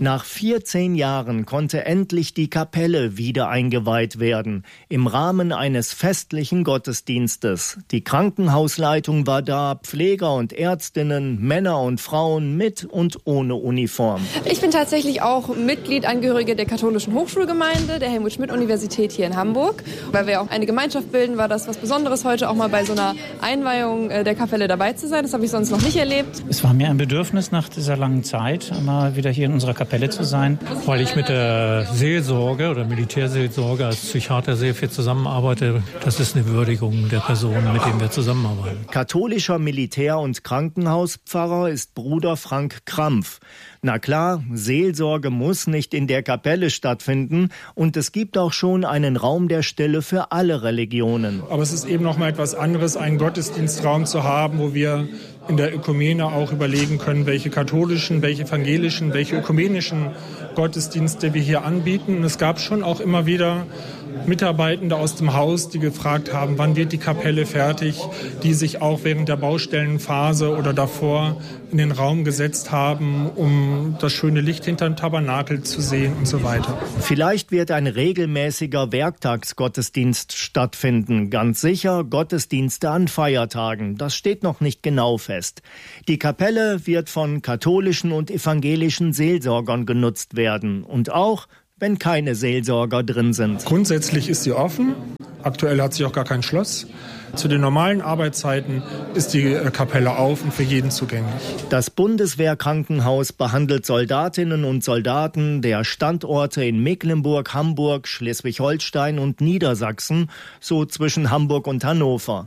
Nach 14 Jahren konnte endlich die Kapelle wieder eingeweiht werden, im Rahmen eines festlichen Gottesdienstes. Die Krankenhausleitung war da, Pfleger und Ärztinnen, Männer und Frauen mit und ohne Uniform. Ich bin tatsächlich auch Mitglied, Angehörige der katholischen Hochschulgemeinde, der Helmut-Schmidt-Universität hier in Hamburg. Weil wir auch eine Gemeinschaft bilden, war das was Besonderes, heute auch mal bei so einer Einweihung der Kapelle dabei zu sein. Das habe ich sonst noch nicht erlebt. Es war mir ein Bedürfnis nach dieser langen Zeit, mal wieder hier in unserer Kapelle zu sein. Weil ich mit der Seelsorge oder Militärseelsorge als Psychiater sehr viel zusammenarbeite. Das ist eine Würdigung der Personen, mit denen wir zusammenarbeiten. Katholischer Militär- und Krankenhauspfarrer ist Bruder Frank Krampf. Na klar, Seelsorge muss nicht in der Kapelle stattfinden und es gibt auch schon einen Raum der Stille für alle Religionen. Aber es ist eben noch mal etwas anderes, einen Gottesdienstraum zu haben, wo wir in der Ökumene auch überlegen können, welche katholischen, welche evangelischen, welche ökumenischen Gottesdienste wir hier anbieten. Und es gab schon auch immer wieder Mitarbeitende aus dem Haus, die gefragt haben, wann wird die Kapelle fertig, die sich auch während der Baustellenphase oder davor in den Raum gesetzt haben, um das schöne Licht hinterm Tabernakel zu sehen und so weiter. Vielleicht wird ein regelmäßiger Werktagsgottesdienst stattfinden. Ganz sicher Gottesdienste an Feiertagen. Das steht noch nicht genau fest. Die Kapelle wird von katholischen und evangelischen Seelsorgern genutzt werden. Und auch wenn keine Seelsorger drin sind. Grundsätzlich ist sie offen. Aktuell hat sie auch gar kein Schloss. Zu den normalen Arbeitszeiten ist die Kapelle auf und für jeden zugänglich. Das Bundeswehrkrankenhaus behandelt Soldatinnen und Soldaten der Standorte in Mecklenburg, Hamburg, Schleswig-Holstein und Niedersachsen, so zwischen Hamburg und Hannover.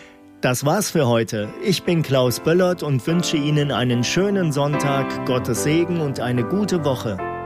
Das war's für heute. Ich bin Klaus Böllert und wünsche Ihnen einen schönen Sonntag, Gottes Segen und eine gute Woche.